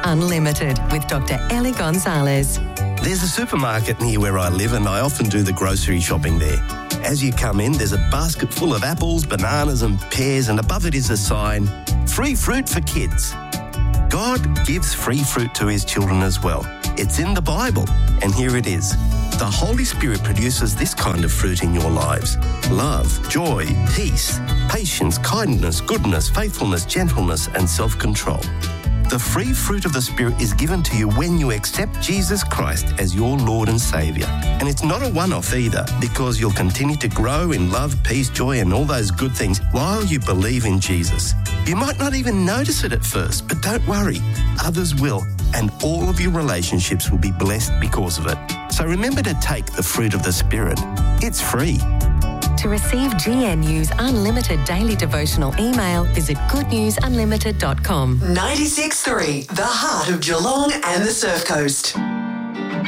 Unlimited with Dr. Ellie Gonzalez. There's a supermarket near where I live and I often do the grocery shopping there. As you come in, there's a basket full of apples, bananas and pears, and above it is a sign, free fruit for kids. God gives free fruit to his children as well. It's in the Bible, and here it is. The Holy Spirit produces this kind of fruit in your lives: love, joy, peace, patience, kindness, goodness, faithfulness, gentleness, and self-control. The free fruit of the Spirit is given to you when you accept Jesus Christ as your Lord and Saviour. And it's not a one-off either, because you'll continue to grow in love, peace, joy, and all those good things while you believe in Jesus. You might not even notice it at first, but don't worry, others will, and all of your relationships will be blessed because of it. So remember to take the fruit of the Spirit. It's free. To receive GNU's unlimited daily devotional email, visit goodnewsunlimited.com. 96.3, the heart of Geelong and the Surf Coast.